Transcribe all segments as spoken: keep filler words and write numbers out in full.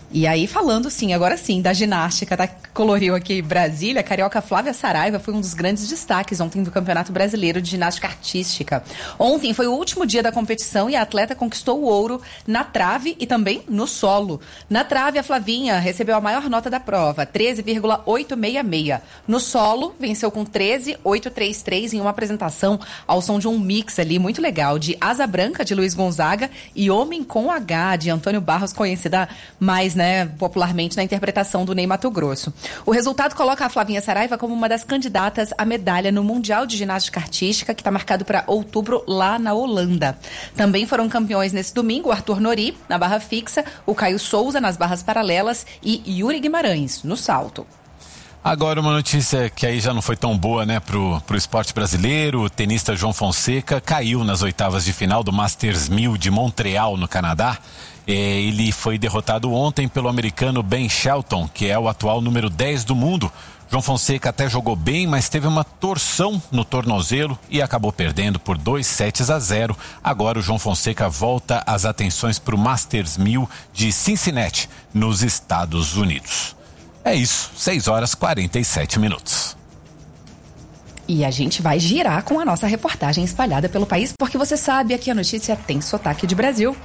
E aí, falando sim, agora sim, da ginástica, tá? Coloriu aqui Brasília, a carioca Flávia Saraiva foi um dos grandes destaques ontem do Campeonato Brasileiro de Ginástica Artística. Ontem foi o último dia da competição e a atleta conquistou o ouro na trave e também no solo. Na trave, a Flavinha recebeu a maior nota da prova, treze vírgula oitocentos e sessenta e seis. No solo, venceu com treze vírgula oitocentos e trinta e três em uma apresentação ao som de um mix ali muito legal, de Asa Branca, de Luiz Gonzaga, e Homem com H, de Antônio Barros, conhecida mais, né, popularmente na interpretação do Ney Matogrosso. O resultado coloca a Flavinha Saraiva como uma das candidatas à medalha no Mundial de Ginástica Artística, que está marcado para outubro lá na Holanda. Também foram campeões nesse domingo o Arthur Nori, na barra fixa, o Caio Souza, nas barras paralelas, e Yuri Guimarães, no salto. Agora uma notícia que aí já não foi tão boa, né, pro, pro esporte brasileiro. O tenista João Fonseca caiu nas oitavas de final do Masters mil de Montreal, no Canadá. É, ele foi derrotado ontem pelo americano Ben Shelton, que é o atual número dez do mundo. João Fonseca até jogou bem, mas teve uma torção no tornozelo e acabou perdendo por dois sets a zero. Agora o João Fonseca volta as atenções para o Masters mil de Cincinnati, nos Estados Unidos. É isso, seis horas e quarenta e sete minutos. E a gente vai girar com a nossa reportagem espalhada pelo país, porque você sabe, aqui a notícia tem sotaque de Brasil.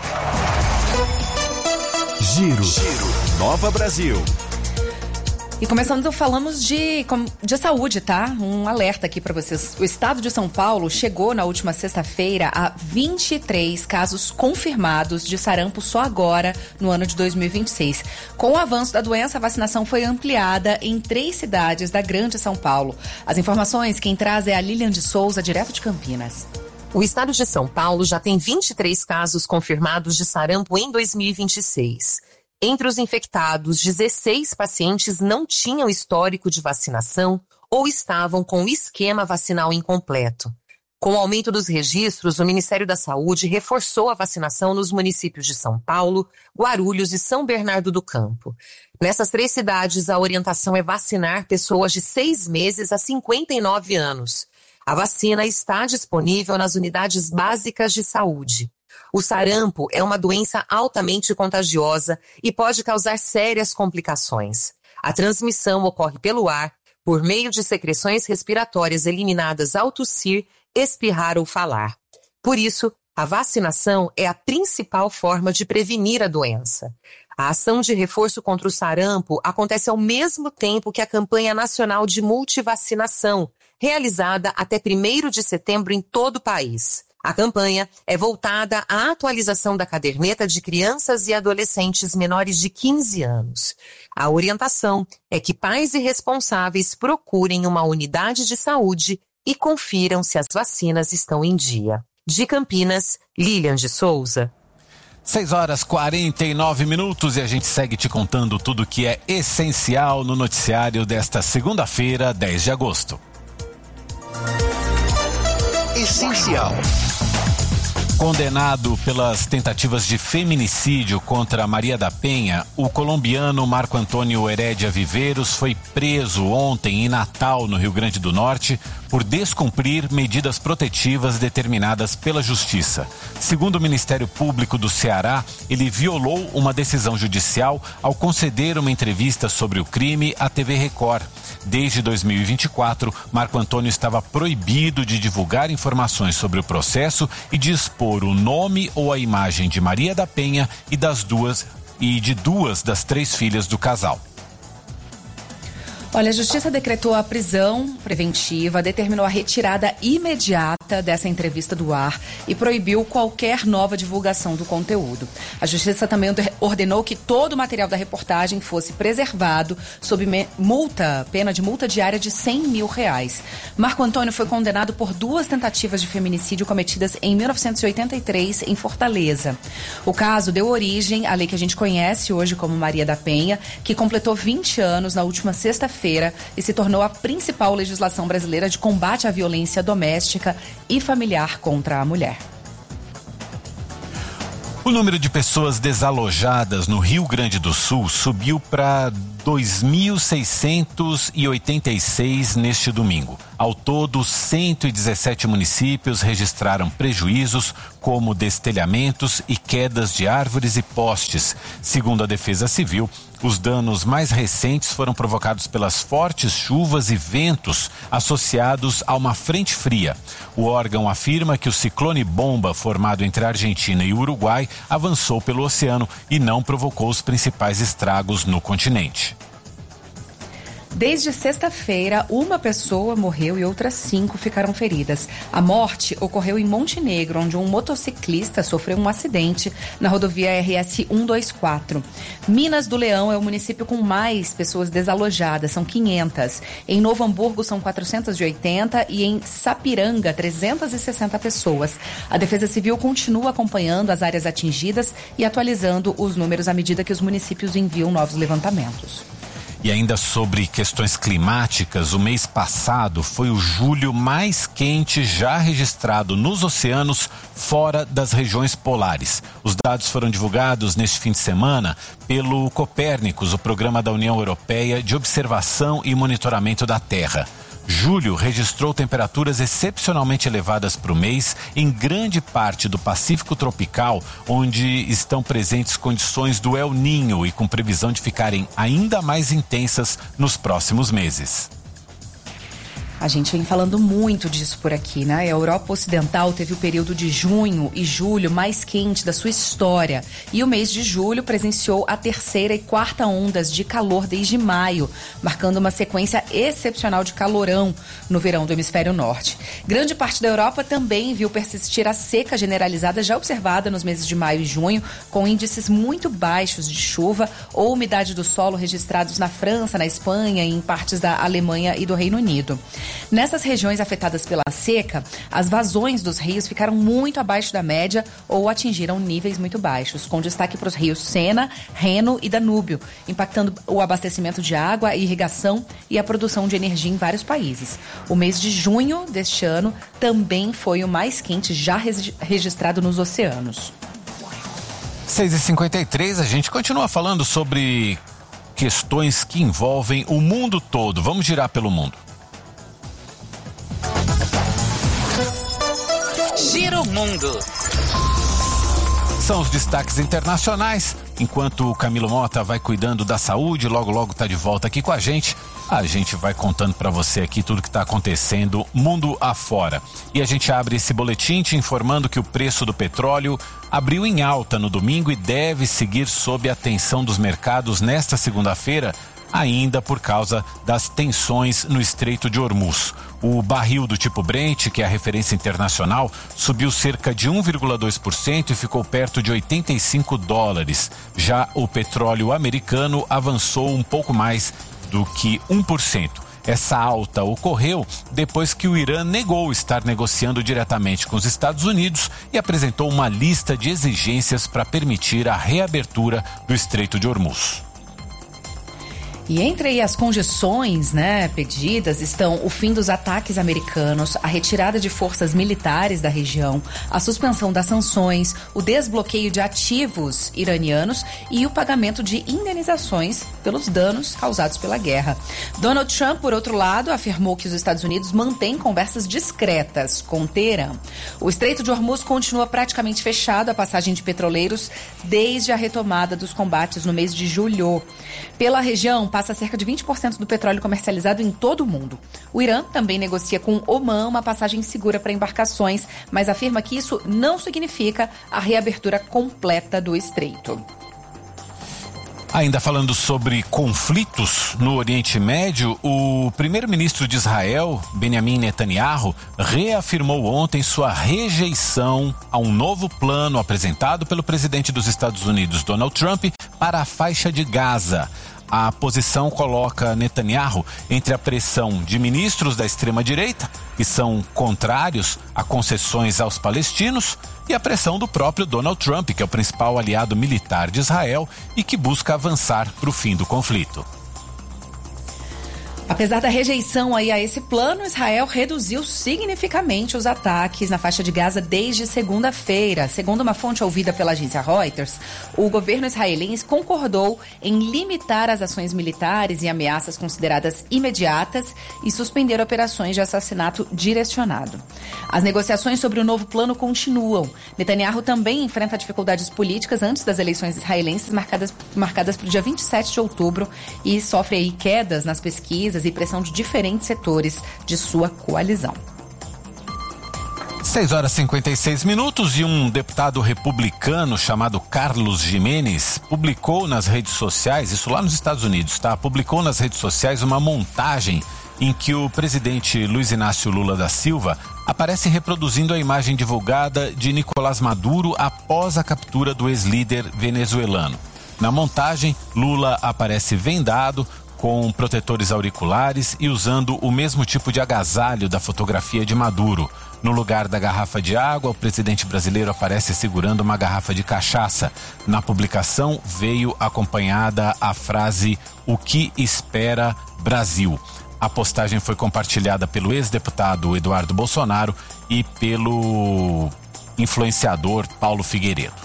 Giro, Giro. Nova Brasil. E começando, falamos de, de saúde, tá? Um alerta aqui para vocês. O estado de São Paulo chegou na última sexta-feira a vinte e três casos confirmados de sarampo só agora, no ano de dois mil e vinte e seis. Com o avanço da doença, a vacinação foi ampliada em três cidades da Grande São Paulo. As informações quem traz é a Lilian de Souza, direto de Campinas. O estado de São Paulo já tem vinte e três casos confirmados de sarampo em dois mil e vinte e seis. Entre os infectados, dezesseis pacientes não tinham histórico de vacinação ou estavam com o esquema vacinal incompleto. Com o aumento dos registros, o Ministério da Saúde reforçou a vacinação nos municípios de São Paulo, Guarulhos e São Bernardo do Campo. Nessas três cidades, a orientação é vacinar pessoas de seis meses a cinquenta e nove anos. A vacina está disponível nas unidades básicas de saúde. O sarampo é uma doença altamente contagiosa e pode causar sérias complicações. A transmissão ocorre pelo ar, por meio de secreções respiratórias eliminadas ao tossir, espirrar ou falar. Por isso, a vacinação é a principal forma de prevenir a doença. A ação de reforço contra o sarampo acontece ao mesmo tempo que a campanha nacional de multivacinação, realizada até primeiro de setembro em todo o país. A campanha é voltada à atualização da caderneta de crianças e adolescentes menores de quinze anos. A orientação é que pais e responsáveis procurem uma unidade de saúde e confiram se as vacinas estão em dia. De Campinas, Lilian de Souza. seis horas e quarenta e nove minutos e a gente segue te contando tudo que é essencial no noticiário desta segunda-feira, dez de agosto. Essencial. Condenado pelas tentativas de feminicídio contra Maria da Penha, o colombiano Marco Antônio Herédia Viveiros foi preso ontem em Natal, no Rio Grande do Norte, por descumprir medidas protetivas determinadas pela Justiça. Segundo o Ministério Público do Ceará, ele violou uma decisão judicial ao conceder uma entrevista sobre o crime à T V Record. Desde dois mil e vinte e quatro, Marco Antônio estava proibido de divulgar informações sobre o processo e de expor o nome ou a imagem de Maria da Penha e das duas e de duas das três filhas do casal. Olha, a Justiça decretou a prisão preventiva, determinou a retirada imediata dessa entrevista do ar e proibiu qualquer nova divulgação do conteúdo. A Justiça também ordenou que todo o material da reportagem fosse preservado sob multa, pena de multa diária de cem mil reais. Marco Antônio foi condenado por duas tentativas de feminicídio cometidas em mil novecentos e oitenta e três em Fortaleza. O caso deu origem à lei que a gente conhece hoje como Maria da Penha, que completou vinte anos na última sexta-feira e se tornou a principal legislação brasileira de combate à violência doméstica e familiar contra a mulher. O número de pessoas desalojadas no Rio Grande do Sul subiu para dois mil seiscentos e oitenta e seis neste domingo. Ao todo, cento e dezessete municípios registraram prejuízos como destelhamentos e quedas de árvores e postes. Segundo a Defesa Civil, os danos mais recentes foram provocados pelas fortes chuvas e ventos associados a uma frente fria. O órgão afirma que o ciclone bomba, formado entre a Argentina e o Uruguai, avançou pelo oceano e não provocou os principais estragos no continente. Desde sexta-feira, uma pessoa morreu e outras cinco ficaram feridas. A morte ocorreu em Montenegro, onde um motociclista sofreu um acidente na rodovia R S cento e vinte e quatro. Minas do Leão é o município com mais pessoas desalojadas, são quinhentas. Em Novo Hamburgo são quatrocentas e oitenta e em Sapiranga trezentas e sessenta pessoas. A Defesa Civil continua acompanhando as áreas atingidas e atualizando os números à medida que os municípios enviam novos levantamentos. E ainda sobre questões climáticas, o mês passado foi o julho mais quente já registrado nos oceanos fora das regiões polares. Os dados foram divulgados neste fim de semana pelo Copérnicos, o programa da União Europeia de Observação e Monitoramento da Terra. Julho registrou temperaturas excepcionalmente elevadas para o mês em grande parte do Pacífico tropical, onde estão presentes condições do El Niño e com previsão de ficarem ainda mais intensas nos próximos meses. A gente vem falando muito disso por aqui, né? A Europa Ocidental teve o período de junho e julho mais quente da sua história. E o mês de julho presenciou a terceira e quarta ondas de calor desde maio, marcando uma sequência excepcional de calorão no verão do hemisfério norte. Grande parte da Europa também viu persistir a seca generalizada já observada nos meses de maio e junho, com índices muito baixos de chuva ou umidade do solo registrados na França, na Espanha e em partes da Alemanha e do Reino Unido. Nessas regiões afetadas pela seca, as vazões dos rios ficaram muito abaixo da média ou atingiram níveis muito baixos, com destaque para os rios Sena, Reno e Danúbio, impactando o abastecimento de água, a irrigação e a produção de energia em vários países. O mês de junho deste ano também foi o mais quente já registrado nos oceanos. seis e cinquenta e três, a gente continua falando sobre questões que envolvem o mundo todo. Vamos girar pelo mundo. Giro Mundo. São os destaques internacionais. Enquanto o Camilo Mota vai cuidando da saúde, logo logo tá de volta aqui com a gente. A gente vai contando para você aqui tudo que está acontecendo mundo afora. E a gente abre esse boletim te informando que o preço do petróleo abriu em alta no domingo e deve seguir sob a atenção dos mercados nesta segunda-feira, ainda por causa das tensões no Estreito de Hormuz. O barril do tipo Brent, que é a referência internacional, subiu cerca de um vírgula dois por cento e ficou perto de oitenta e cinco dólares. Já o petróleo americano avançou um pouco mais do que um por cento. Essa alta ocorreu depois que o Irã negou estar negociando diretamente com os Estados Unidos e apresentou uma lista de exigências para permitir a reabertura do Estreito de Hormuz. E entre as condições, né, pedidas estão o fim dos ataques americanos, a retirada de forças militares da região, a suspensão das sanções, o desbloqueio de ativos iranianos e o pagamento de indenizações pelos danos causados pela guerra. Donald Trump, por outro lado, afirmou que os Estados Unidos mantêm conversas discretas com Teherã. O Estreito de Hormuz continua praticamente fechado à passagem de petroleiros desde a retomada dos combates no mês de julho. Pela região, passa cerca de vinte por cento do petróleo comercializado em todo o mundo. O Irã também negocia com Omã uma passagem segura para embarcações, mas afirma que isso não significa a reabertura completa do estreito. Ainda falando sobre conflitos no Oriente Médio, o primeiro-ministro de Israel, Benjamin Netanyahu, reafirmou ontem sua rejeição a um novo plano apresentado pelo presidente dos Estados Unidos, Donald Trump, para a faixa de Gaza. A posição coloca Netanyahu entre a pressão de ministros da extrema-direita, que são contrários a concessões aos palestinos, e a pressão do próprio Donald Trump, que é o principal aliado militar de Israel e que busca avançar para o fim do conflito. Apesar da rejeição aí a esse plano, Israel reduziu significativamente os ataques na faixa de Gaza desde segunda-feira. Segundo uma fonte ouvida pela agência Reuters, o governo israelense concordou em limitar as ações militares e ameaças consideradas imediatas e suspender operações de assassinato direcionado. As negociações sobre o novo plano continuam. Netanyahu também enfrenta dificuldades políticas antes das eleições israelenses marcadas, marcadas para o dia vinte e sete de outubro e sofre aí quedas nas pesquisas e pressão de diferentes setores de sua coalizão. seis horas e cinquenta e seis minutos e um deputado republicano chamado Carlos Gimenez publicou nas redes sociais, isso lá nos Estados Unidos, tá? Publicou nas redes sociais uma montagem em que o presidente Luiz Inácio Lula da Silva aparece reproduzindo a imagem divulgada de Nicolás Maduro após a captura do ex-líder venezuelano. Na montagem, Lula aparece vendado, com protetores auriculares e usando o mesmo tipo de agasalho da fotografia de Maduro. No lugar da garrafa de água, o presidente brasileiro aparece segurando uma garrafa de cachaça. Na publicação veio acompanhada a frase "O que espera Brasil?". A postagem foi compartilhada pelo ex-deputado Eduardo Bolsonaro e pelo influenciador Paulo Figueiredo.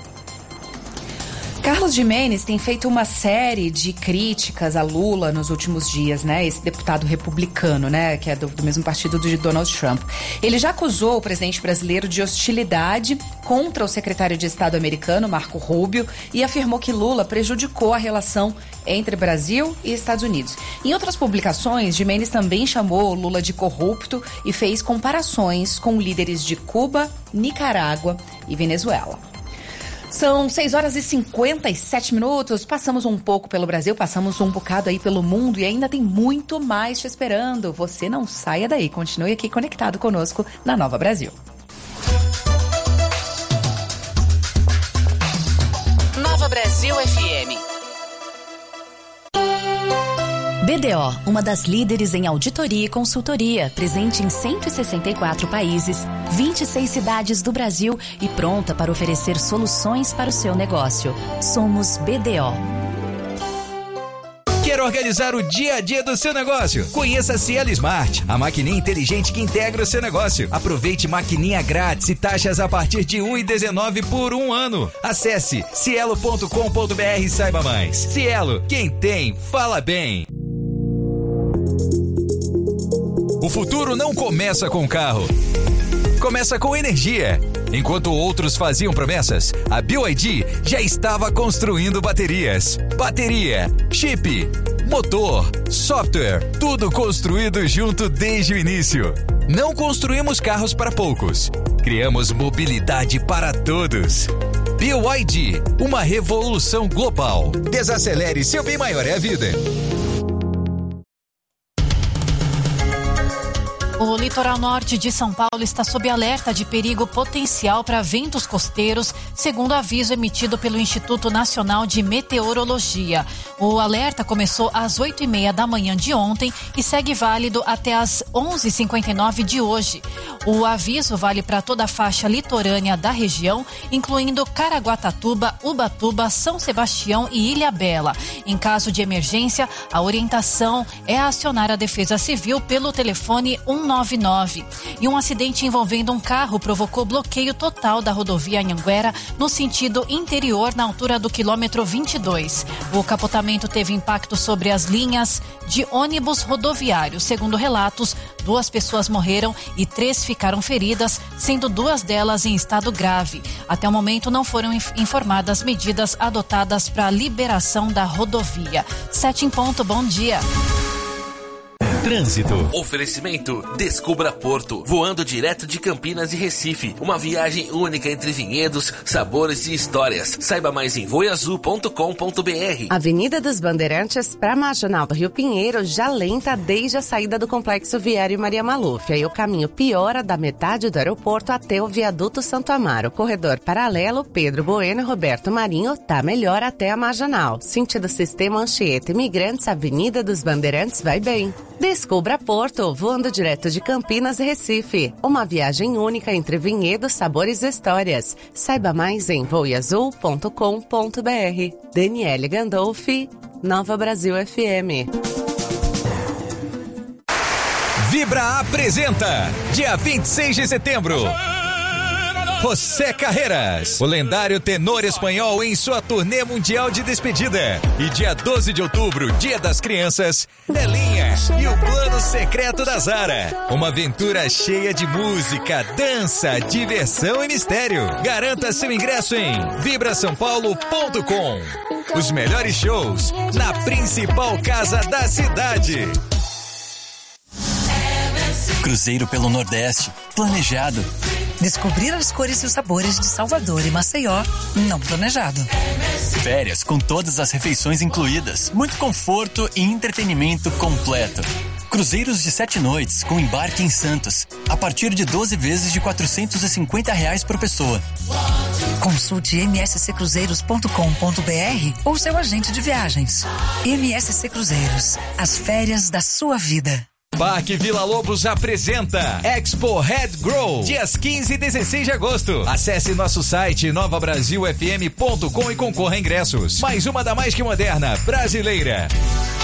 Carlos Gimenez tem feito uma série de críticas a Lula nos últimos dias, né? Esse deputado republicano, né? Que é do, do mesmo partido de Donald Trump. Ele já acusou o presidente brasileiro de hostilidade contra o secretário de Estado americano, Marco Rubio, e afirmou que Lula prejudicou a relação entre Brasil e Estados Unidos. Em outras publicações, Gimenez também chamou Lula de corrupto e fez comparações com líderes de Cuba, Nicarágua e Venezuela. São seis horas e cinquenta e sete minutos, passamos um pouco pelo Brasil, passamos um bocado aí pelo mundo e ainda tem muito mais te esperando. Você não saia daí, continue aqui conectado conosco na Nova Brasil. Nova Brasil F M. B D O, uma das líderes em auditoria e consultoria, presente em cento e sessenta e quatro países, vinte e seis cidades do Brasil e pronta para oferecer soluções para o seu negócio. Somos B D O. Quer organizar o dia a dia do seu negócio? Conheça a Cielo Smart, a maquininha inteligente que integra o seu negócio. Aproveite maquininha grátis e taxas a partir de um real e dezenove centavos por um ano. Acesse cielo ponto com ponto br e saiba mais. Cielo, quem tem, fala bem. O futuro não começa com carro. Começa com energia. Enquanto outros faziam promessas, a B Y D já estava construindo baterias. Bateria, chip, motor, software, tudo construído junto desde o início. Não construímos carros para poucos. Criamos mobilidade para todos. B Y D, uma revolução global. Desacelere, seu bem maior é a vida. O litoral norte de São Paulo está sob alerta de perigo potencial para ventos costeiros, segundo aviso emitido pelo Instituto Nacional de Meteorologia. O alerta começou às oito e meia da manhã de ontem e segue válido até às onze e cinquenta e nove de hoje. O aviso vale para toda a faixa litorânea da região, incluindo Caraguatatuba, Ubatuba, São Sebastião e Ilhabela. Em caso de emergência, a orientação é acionar a Defesa Civil pelo telefone um nove nove. E um acidente envolvendo um carro provocou bloqueio total da rodovia Anhanguera no sentido interior na altura do quilômetro vinte e dois. O capotamento teve impacto sobre as linhas de ônibus rodoviários. Segundo relatos, duas pessoas morreram e três ficaram feridas, sendo duas delas em estado grave. Até o momento não foram informadas medidas adotadas para a liberação da rodovia. Sete em ponto, bom dia. Trânsito. Oferecimento Descubra Porto, voando direto de Campinas e Recife. Uma viagem única entre vinhedos, sabores e histórias. Saiba mais em voiazul ponto com ponto br. Avenida dos Bandeirantes para Marginal do Rio Pinheiro já lenta desde a saída do Complexo Viário Maria Maluf. Aí o caminho piora da metade do aeroporto até o Viaduto Santo Amaro. Corredor paralelo Pedro Bueno e Roberto Marinho tá melhor até a Marginal. Sentido Sistema Anchieta Imigrantes, Avenida dos Bandeirantes vai bem. Descubra Porto, voando direto de Campinas e Recife. Uma viagem única entre vinhedos, sabores e histórias. Saiba mais em voiazul ponto com ponto br. Daniele Gandolfi, Nova Brasil F M. Vibra apresenta, dia vinte e seis de setembro, José Carreras, o lendário tenor espanhol em sua turnê mundial de despedida. E dia doze de outubro, dia das crianças, Belinha e o plano secreto da Zara. Uma aventura cheia de música, dança, diversão e mistério. Garanta seu ingresso em vibra são paulo ponto com. Os melhores shows na principal casa da cidade. Cruzeiro pelo Nordeste, planejado. Descobrir as cores e os sabores de Salvador e Maceió, não planejado. Férias com todas as refeições incluídas, muito conforto e entretenimento completo. Cruzeiros de sete noites com embarque em Santos, a partir de doze vezes de quatrocentos e cinquenta reais por pessoa. Consulte m s c cruzeiros ponto com ponto b r ou seu agente de viagens. M S C Cruzeiros, as férias da sua vida. Parque Vila Lobos apresenta Expo Head Grow, dias quinze e dezesseis de agosto. Acesse nosso site nova brasil f m ponto com e concorra a ingressos. Mais uma da mais que moderna brasileira.